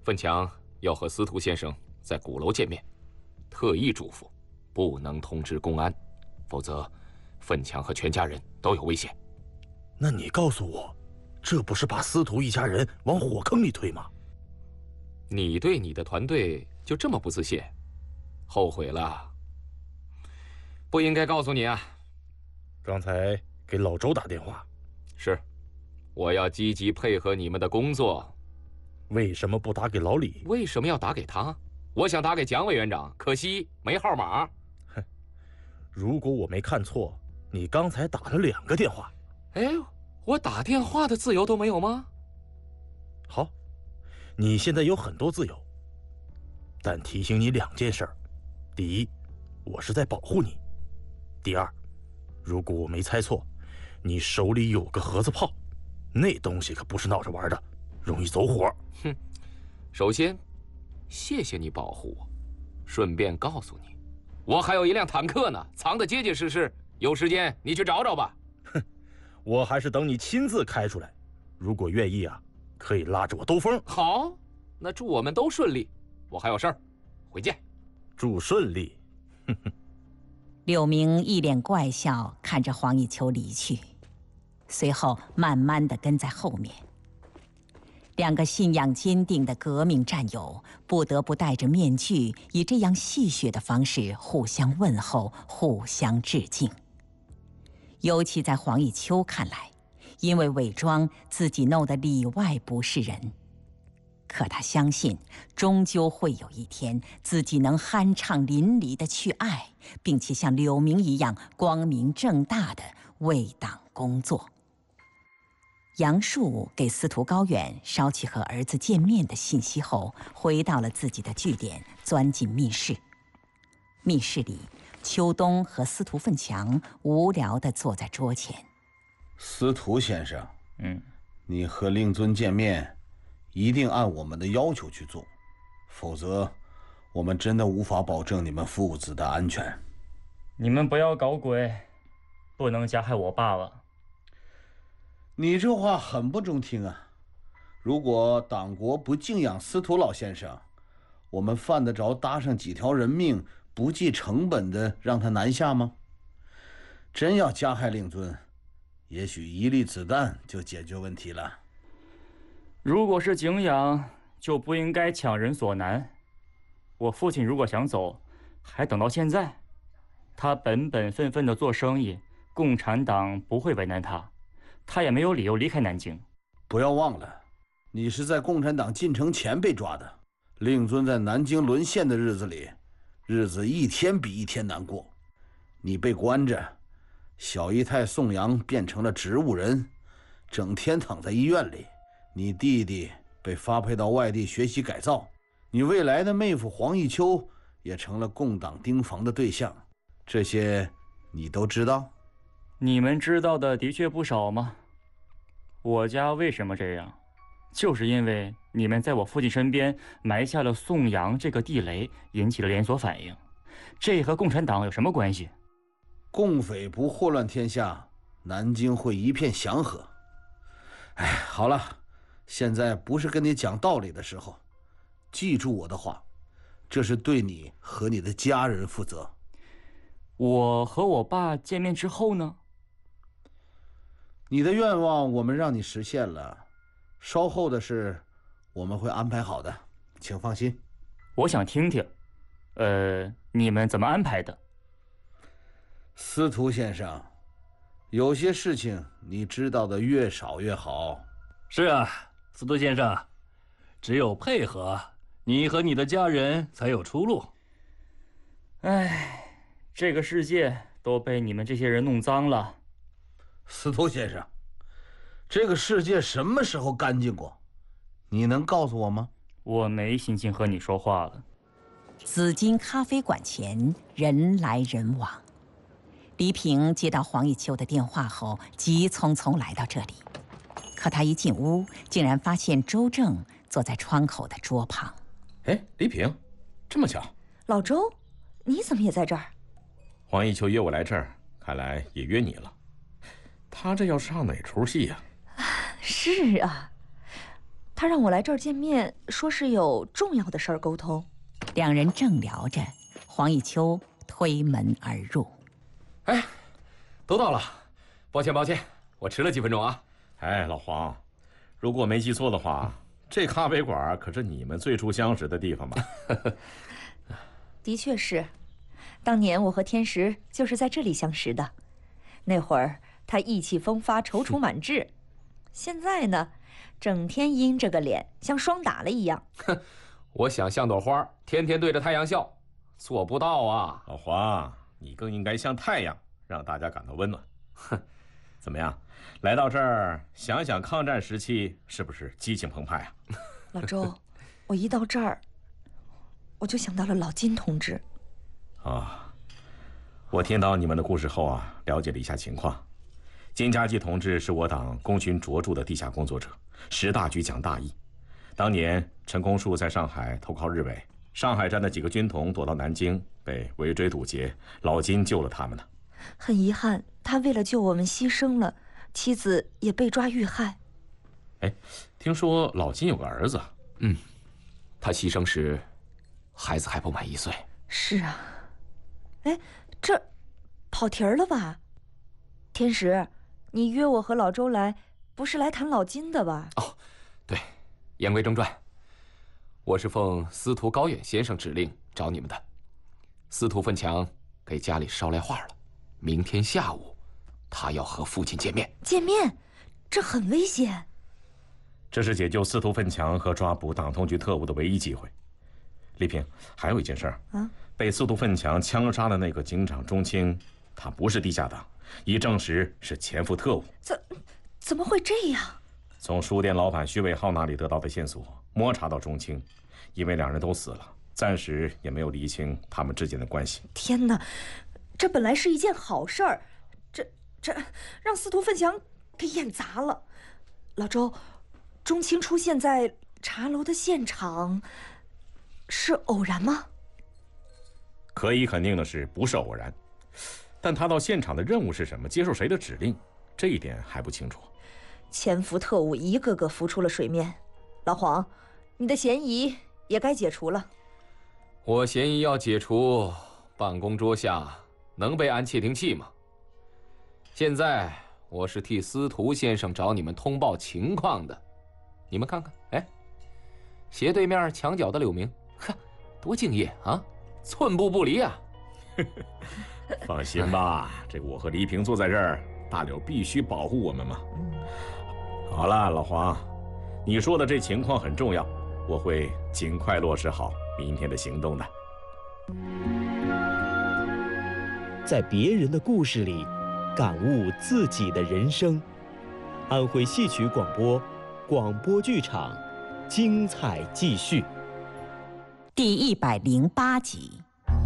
奋强要和司徒先生在鼓楼见面，特意嘱咐不能通知公安，否则奋强和全家人都有危险。 那你告诉我，这不是把司徒一家人往火坑里推吗？ 你对你的团队就这么不自信？后悔了？不应该告诉你啊。 刚才给老周打电话。 是，我要积极配合你们的工作。 为什么不打给老李？ 为什么要打给他？我想打给蒋委员长，可惜没号码。 哼，如果我没看错，你刚才打了2个电话。 哎，我打电话的自由都没有吗？ 好，你现在有很多自由，但提醒你2件事：第一，我是在保护你；第二，如果我没猜错，你手里有个盒子炮，那东西可不是闹着玩的，容易走火。 哼，首先，谢谢你保护我，顺便告诉你，我还有一辆坦克呢，藏得结结实实，有时间你去找找吧。 哼，我还是等你亲自开出来。如果愿意啊，可以拉着我兜风。 好，那祝我们都顺利。我还有事儿，回见。 祝顺利。哼哼。 柳明一脸怪笑看着黄以秋离去，随后慢慢地跟在后面。2个信仰坚定的革命战友不得不戴着面具，以这样戏谑的方式互相问候，互相致敬。尤其在黄以秋看来，因为伪装，自己弄得里外不是人。可他相信，终究会有一天，自己能酣畅淋漓地去爱，并且像柳明一样光明正大地为党工作。杨树给司徒高远捎去和儿子见面的信息后，回到了自己的据点，钻进密室。密室里，秋冬和司徒奋强无聊地坐在桌前。 司徒先生，你和令尊见面，一定按我们的要求去做，否则我们真的无法保证你们父子的安全。 你们不要搞鬼，不能加害我爸了。 你这话很不中听啊！如果党国不敬仰司徒老先生，我们犯得着搭上几条人命，不计成本的让他南下吗？真要加害令尊，也许1粒子弹就解决问题了。 如果是敬仰，就不应该强人所难。我父亲如果想走，还等到现在。他本本分分的做生意，共产党不会为难他，他也没有理由离开南京。 不要忘了，你是在共产党进城前被抓的。令尊在南京沦陷的日子里，日子一天比一天难过。你被关着，小姨太宋阳变成了植物人，整天躺在医院里。你弟弟被发配到外地学习改造，你未来的妹夫黄以秋也成了共党盯防的对象。这些你都知道？ 你们知道的的确不少吗？我家为什么这样，就是因为你们在我父亲身边埋下了宋阳这个地雷，引起了连锁反应。这和共产党有什么关系？ 共匪不祸乱天下，南京会一片祥和。哎，好了，现在不是跟你讲道理的时候，记住我的话，这是对你和你的家人负责。 我和我爸见面之后呢？ 你的愿望我们让你实现了，稍后的事我们会安排好的，请放心。 我想听听，你们怎么安排的？ 司徒先生，有些事情你知道的越少越好。 是啊，司徒先生，只有配合，你和你的家人才有出路。 唉，这个世界都被你们这些人弄脏了。 司徒先生，这个世界什么时候干净过？你能告诉我吗？ 我没心情和你说话了。 紫金咖啡馆前人来人往。黎平接到黄以秋的电话后，急匆匆来到这里。可他一进屋，竟然发现周正坐在窗口的桌旁。 哎，黎平，这么巧。 老周，你怎么也在这儿？ 黄以秋约我来这儿，看来也约你了。他这要上哪出戏呀？ 是啊，他他让我来这儿见面，说是有重要的事儿沟通。 两人正聊着，黄以秋推门而入。 哎，都到了，抱歉抱歉，我迟了几分钟啊。 哎，老黄，如果没记错的话，这咖啡馆可是你们最初相识的地方吧？ 的确是，当年我和天石就是在这里相识的。那会儿他意气风发，踌躇满志，现在呢，整天阴着个脸，像霜打了一样。 我想像朵花，天天对着太阳笑，做不到啊。 老黄，你更应该像太阳，让大家感到温暖。哼，怎么样？来到这儿，想想抗战时期，是不是激情澎湃啊？ 老周，我一到这儿，我就想到了老金同志。 啊，我听到你们的故事后啊，了解了一下情况。金家骥同志是我党功勋卓著的地下工作者，10大举讲大义。当年陈公树在上海投靠日伪，上海站的几个军统躲到南京，被围追堵截，老金救了他们呢。 很遗憾，他为了救我们牺牲了，妻子也被抓遇害。 哎，听说老金有个儿子。 他牺牲时，孩子还不满1岁。 是啊，哎，这跑题儿了吧？天石，你约我和老周来，不是来谈老金的吧？ 哦，对，言归正传，我是奉司徒高远先生指令找你们的。司徒奋强给家里捎来话了，明天下午，他要和父亲见面。 见面，这很危险。 这是解救司徒奋强和抓捕党通局特务的唯一机会。丽萍，还有一件事儿啊， 被司徒奋强枪杀的那个警长钟青，他不是地下党，已证实是潜伏特务。 怎么会这样？ 从书店老板徐伟浩那里得到的线索，摸查到钟青，因为2人都死了，暂时也没有厘清他们之间的关系。 天哪，这本来是一件好事儿，这让司徒奋强给演砸了。老周，钟青出现在茶楼的现场，是偶然吗？ 可以肯定的是，不是偶然。但他到现场的任务是什么？接受谁的指令？这一点还不清楚。 潜伏特务一个个浮出了水面，老黄，你的嫌疑也该解除了。 我嫌疑要解除，办公桌下能备安窃听器吗？现在我是替司徒先生找你们通报情况的，你们看看，哎，斜对面墙角的柳明，呵，多敬业啊，寸步不离啊。 放心吧，这个我和黎平坐在这儿，大柳必须保护我们嘛。好了，老黄，你说的这情况很重要，我会尽快落实好明天的行动的。 在别人的故事里，感悟自己的人生。安徽戏曲广播，广播剧场，精彩继续。 第108集。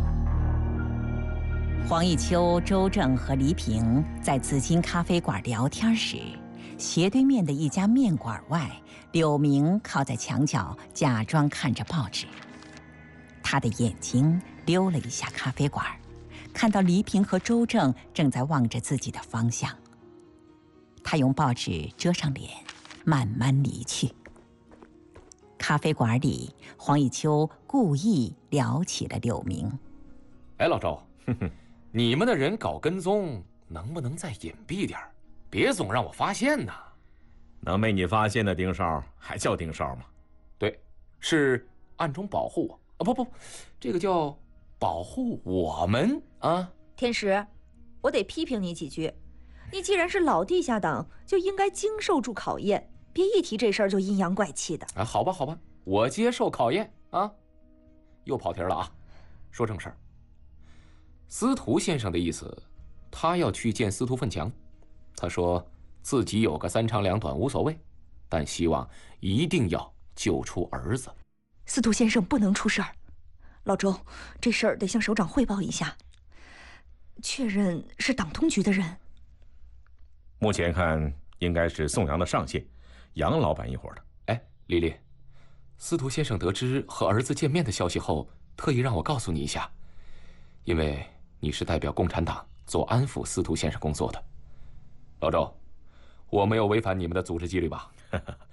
黄以秋、周正和黎平在紫金咖啡馆聊天时，斜对面的一家面馆外，柳明靠在墙角，假装看着报纸。他的眼睛溜了一下咖啡馆，看到黎平和周正正在望着自己的方向。他用报纸遮上脸，慢慢离去。咖啡馆里，黄以秋故意撩起了柳明。 哎，老周，你们的人搞跟踪，能不能再隐蔽点儿？别总让我发现呐！ 能被你发现的盯梢，还叫盯梢吗？ 对，是暗中保护我啊！不，这个叫保护我们啊！ 天石，我得批评你几句。你既然是老地下党，就应该经受住考验，别一提这事儿就阴阳怪气的。 啊，好吧，我接受考验啊！又跑题了啊！说正事儿。司徒先生的意思，他要去见司徒奋强。他说自己有个3长2短无所谓，但希望一定要救出儿子。 司徒先生不能出事儿。老周，这事儿得向首长汇报一下，确认是党通局的人。 目前看，应该是宋阳的上线，杨老板一伙的。 哎，丽丽，司徒先生得知和儿子见面的消息后，特意让我告诉你一下，因为你是代表共产党做安抚司徒先生工作的。老周，我没有违反你们的组织纪律吧？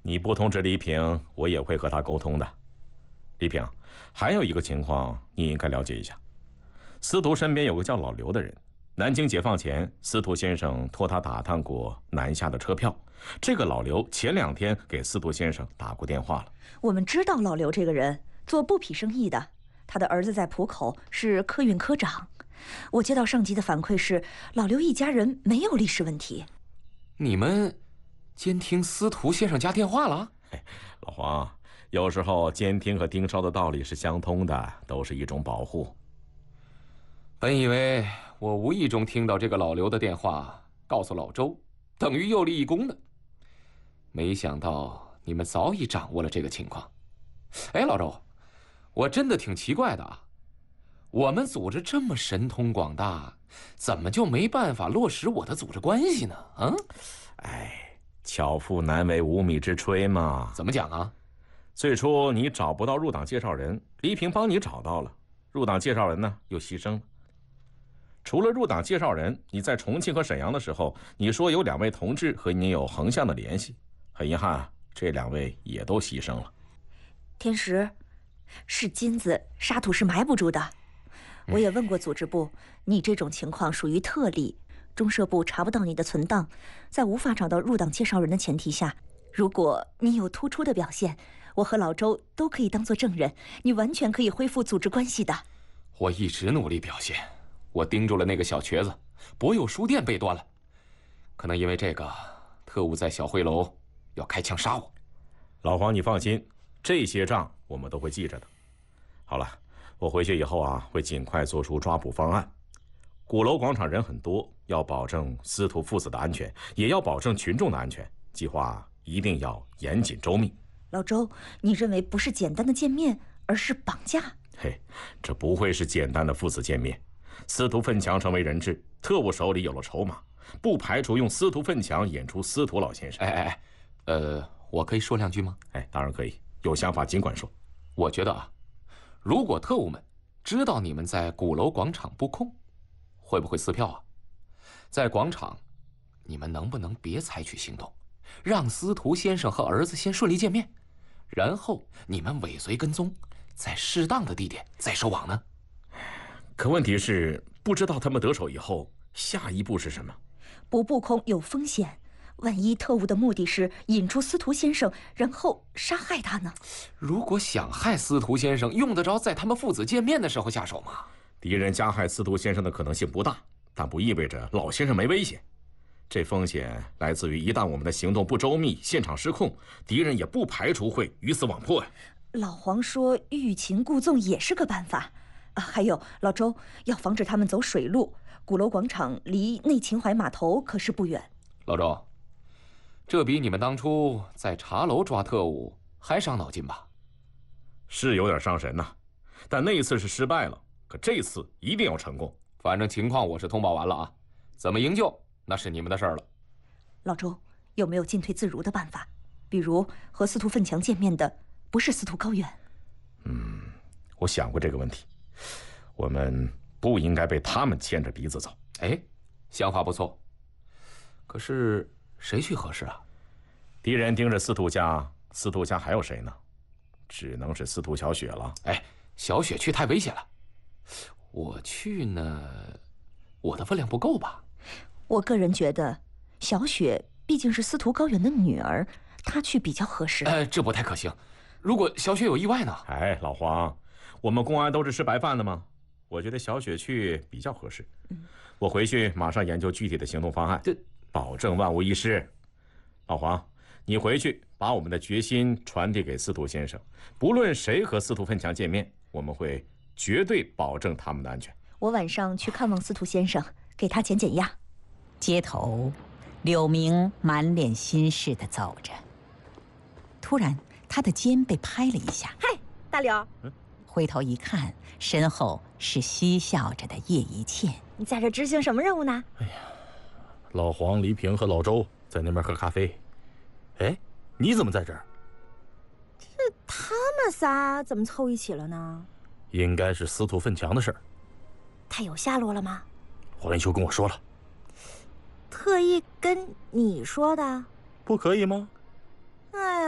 你不通知黎平，我也会和他沟通的。黎平，还有一个情况你应该了解一下。司徒身边有个叫老刘的人，南京解放前，司徒先生托他打探过南下的车票。这个老刘前2天给司徒先生打过电话了。 我们知道老刘这个人做布匹生意的，他的儿子在浦口是客运科长。我接到上级的反馈是，老刘一家人没有历史问题。 你们监听司徒先生家电话了？ 老黄，有时候监听和盯梢的道理是相通的，都是一种保护。 本以为我无意中听到这个老刘的电话，告诉老周，等于又立一功呢。没想到你们早已掌握了这个情况。哎，老周，我真的挺奇怪的啊。我们组织这么神通广大，怎么就没办法落实我的组织关系呢？啊？ 哎，巧妇难为无米之炊嘛。 怎么讲啊？ 最初你找不到入党介绍人，黎平帮你找到了，入党介绍人呢又牺牲了。除了入党介绍人，你在重庆和沈阳的时候，你说有2位同志和你有横向的联系，很遗憾，这2位也都牺牲了。 天石，是金子，沙土是埋不住的。我也问过组织部，你这种情况属于特例，中社部查不到你的存档，在无法找到入党介绍人的前提下，如果你有突出的表现，我和老周都可以当作证人，你完全可以恢复组织关系的。 我一直努力表现，我盯住了那个小瘸子，博友书店被端了，可能因为这个，特务在小会楼要开枪杀我。 老黄，你放心，这些账我们都会记着的。好了，我回去以后啊，会尽快做出抓捕方案。鼓楼广场人很多，要保证司徒父子的安全，也要保证群众的安全，计划一定要严谨周密。 老周，你认为不是简单的见面，而是绑架？ 嘿，这不会是简单的父子见面。司徒奋强成为人质，特务手里有了筹码，不排除用司徒奋强演出司徒老先生。 我可以说2句吗？ 当然可以，有想法尽管说。 我觉得啊，如果特务们知道你们在鼓楼广场布控，会不会撕票啊？在广场，你们能不能别采取行动，让司徒先生和儿子先顺利见面，然后你们尾随跟踪，在适当的地点再收网呢？ 可问题是，不知道他们得手以后，下一步是什么？ 不布控有风险，万一特务的目的是引出司徒先生，然后杀害他呢？ 如果想害司徒先生，用得着在他们父子见面的时候下手吗？ 敌人加害司徒先生的可能性不大，但不意味着老先生没危险。这风险来自于一旦我们的行动不周密，现场失控，敌人也不排除会鱼死网破呀。 老黄说欲擒故纵也是个办法。还有老周，要防止他们走水路，鼓楼广场离内秦淮码头可是不远。 老周，这比你们当初在茶楼抓特务还伤脑筋吧？ 是有点伤神呐，但那一次是失败了，可这次一定要成功。 反正情况我是通报完了啊，怎么营救那是你们的事儿了。 老周，有没有进退自如的办法？比如和司徒奋强见面的不是司徒高远。 我想过这个问题，我们不应该被他们牵着鼻子走。 想法不错。可是谁去合适啊？ 敌人盯着司徒家，司徒家还有谁呢？只能是司徒小雪了。 小雪去太危险了。我去呢，我的分量不够吧？ 我个人觉得，小雪毕竟是司徒高远的女儿，她去比较合适。 这不太可行。如果小雪有意外呢？ 老黄，我们公安都是吃白饭的吗？我觉得小雪去比较合适。我回去马上研究具体的行动方案，保证万无一失。老黄，你回去把我们的决心传递给司徒先生，不论谁和司徒奋强见面，我们会绝对保证他们的安全。 我晚上去看望司徒先生，给他减减压。 街头，柳明满脸心事地走着，突然他的肩被拍了一下。 嗨，大柳， 回头一看，身后是嬉笑着的叶一茜。 你在这执行什么任务呢？ 老黄、黎平和老周在那边喝咖啡。你怎么在这儿？ 这他们仨怎么凑一起了呢？ 应该是司徒奋强的事儿。 他有下落了吗？ 黄延秋跟我说了。 特意跟你说的？ 不可以吗？ 哎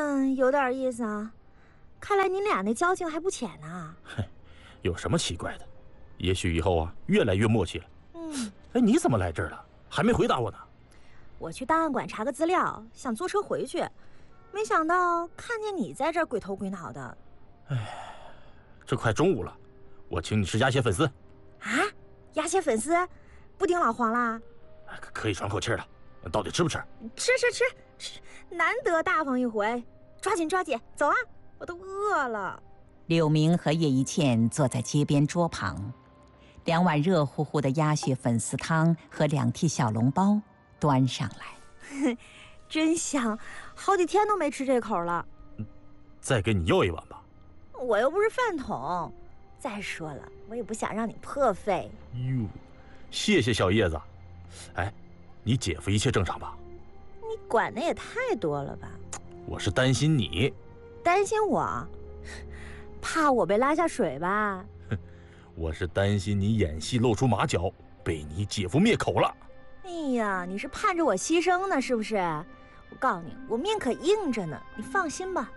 有点意思啊。看来你俩那交情还不浅呢。 嘿，有什么奇怪的？也许以后啊，越来越默契了。哎，你怎么来这儿了？还没回答我呢。 我去档案馆查个资料，想坐车回去，没想到看见你在这儿鬼头鬼脑的。 哎，这快中午了，我请你吃鸭血粉丝。 啊，鸭血粉丝，不顶老黄啦？ 可以喘口气了，到底吃不吃？ 吃，难得大方一回，抓紧，走啊！我都饿了。 柳明和叶一茜坐在街边桌旁，2碗热乎乎的鸭血粉丝汤和2屉小笼包端上来， 真香，好几天都没吃这口了。 再给你要一碗吧。 我又不是饭桶，再说了，我也不想让你破费。 哟，谢谢小叶子。哎，你姐夫一切正常吧？ 你管的也太多了吧？ 我是担心你。 担心我？怕我被拉下水吧？ 我是担心你演戏露出马脚，被你姐夫灭口了。 哎呀，你是盼着我牺牲呢，是不是？我告诉你，我命可硬着呢，你放心吧。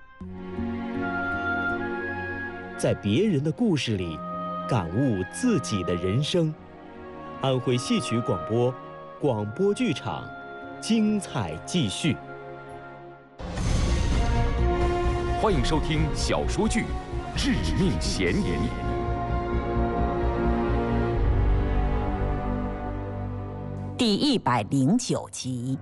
在别人的故事里，感悟自己的人生。安徽戏曲广播，广播剧场，精彩继续。 欢迎收听小说剧《致命嫌疑》 第109集。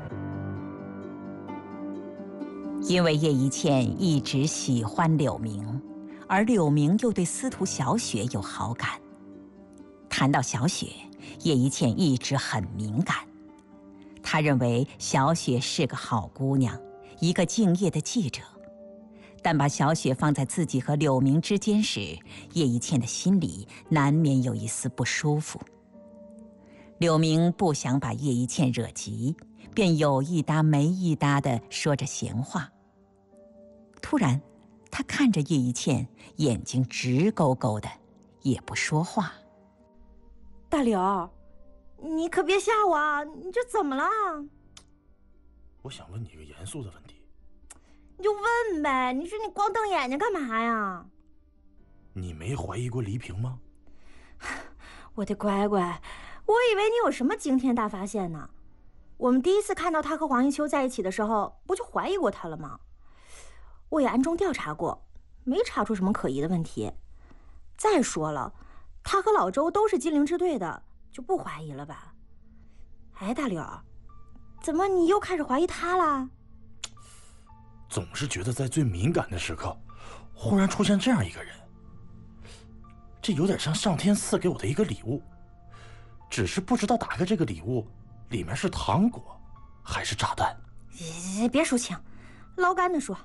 因为叶一茜一直喜欢柳明，而柳明又对司徒小雪有好感。谈到小雪，叶一茜一直很敏感。她认为小雪是个好姑娘，一个敬业的记者。但把小雪放在自己和柳明之间时，叶一茜的心里难免有一丝不舒服。柳明不想把叶一茜惹急，便有一搭没一搭地说着闲话。突然，他看着叶一茜，眼睛直勾勾的，也不说话。 大柳，你可别吓我啊！你这怎么了？ 我想问你一个严肃的问题。 你就问呗，你说你光瞪眼睛干嘛呀？ 你没怀疑过黎平吗？ 我的乖乖，我以为你有什么惊天大发现呢。我们第一次看到他和黄一秋在一起的时候，不就怀疑过他了吗？我也暗中调查过，没查出什么可疑的问题。再说了，他和老周都是金陵支队的，就不怀疑了吧？哎，大柳，怎么你又开始怀疑他了？ 总是觉得在最敏感的时刻，忽然出现这样一个人，这有点像上天赐给我的一个礼物，只是不知道打开这个礼物里面是糖果还是炸弹。 别抒情，捞干的说。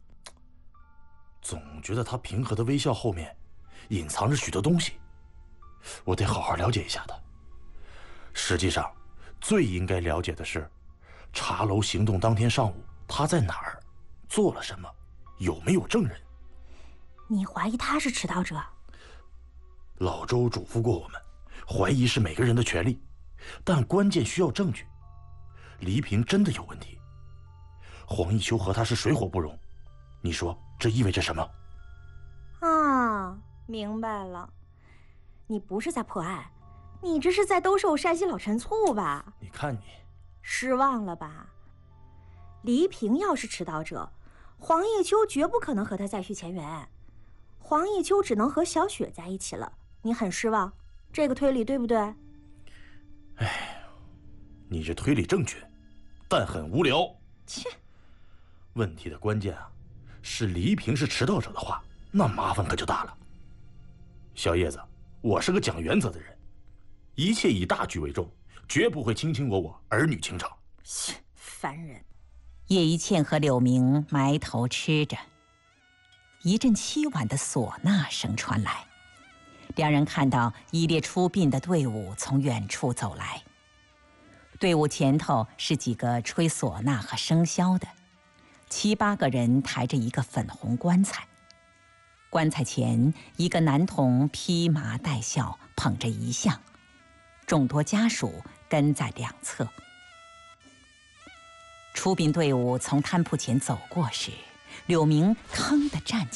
总觉得他平和的微笑后面隐藏着许多东西，我得好好了解一下他。实际上，最应该了解的是，茶楼行动当天上午他在哪儿，做了什么，有没有证人。 你怀疑他是迟到者？ 老周嘱咐过我们，怀疑是每个人的权利，但关键需要证据。黎平真的有问题，黄一秋和他是水火不容，你说这意味着什么？ 啊，明白了，你不是在破案，你这是在兜售山西老陈醋吧？ 你看你， 失望了吧？黎平要是迟到者，黄一秋绝不可能和他再续前缘，黄一秋只能和小雪在一起了。你很失望，这个推理对不对？ 哎，你这推理正确，但很无聊。 切， 问题的关键啊，是黎平是迟到者的话，那麻烦可就大了。小叶子，我是个讲原则的人，一切以大局为重，绝不会卿卿我我，儿女情长。 切，烦人。 叶一茜和柳明埋头吃着，一阵凄婉的唢呐声传来。两人看到一列出殡的队伍从远处走来，队伍前头是几个吹唢呐和笙箫的，7、8个人抬着一个粉红棺材，棺材前一个男童披麻戴孝，捧着遗像，众多家属跟在两侧。 出殡队伍从摊铺前走过时，柳明腾地站起。